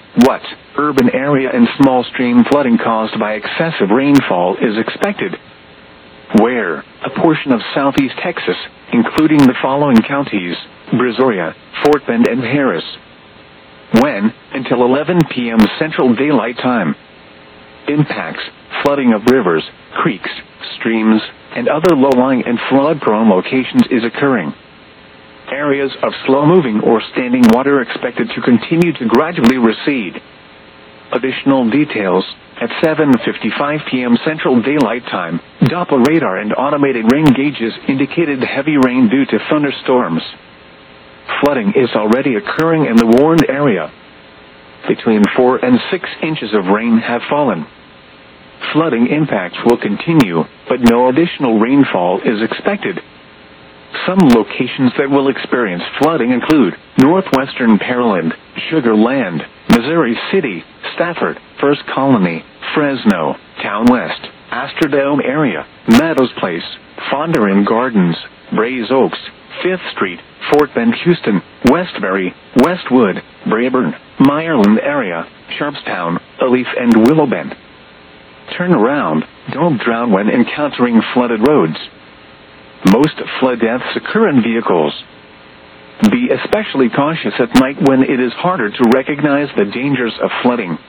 What urban area and small stream flooding caused by excessive rainfall is expected? Where a portion of southeast Texas, including the following counties: Brazoria, Fort Bend, and Harris. When? Until 11 p.m. Central Daylight Time. Impacts: flooding of rivers, creeks, streams, and other low-lying and flood-prone locations is occurring. Areas of slow-moving or standing water expected to continue to gradually recede. Additional details: at 7:55 p.m. Central Daylight Time, Doppler radar and automated rain gauges indicated heavy rain due to thunderstorms. Flooding is already occurring in the warned area. Between 4 and 6 inches of rain have fallen. Flooding impacts will continue, but no additional rainfall is expected. Some locations that will experience flooding include northwestern Pearland, Sugar Land, Missouri City, Stafford, First Colony, Fresno, Town West, Astrodome area, Meadows Place, Fondren Gardens, Braes Oaks, 5th Street, Fort Bend, Houston, Westbury, Westwood, Braeburn, Meyerland area, Sharpstown, Alief, and Willow Bend. Turn around. Don't drown when encountering flooded roads. Most flood deaths occur in vehicles. Be especially cautious at night when it is harder to recognize the dangers of flooding.